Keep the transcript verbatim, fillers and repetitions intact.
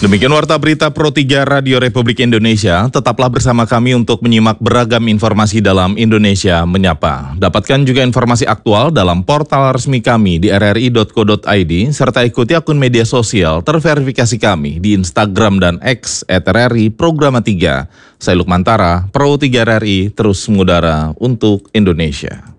Demikian Warta Berita Pro tiga Radio Republik Indonesia. Tetaplah bersama kami untuk menyimak beragam informasi dalam Indonesia Menyapa. Dapatkan juga informasi aktual dalam portal resmi kami di r r i dot co dot i d serta ikuti akun media sosial terverifikasi kami di Instagram dan X et r r i Programa tiga. Saya Lukmantara, Pro tiga R R I, terus mengudara untuk Indonesia.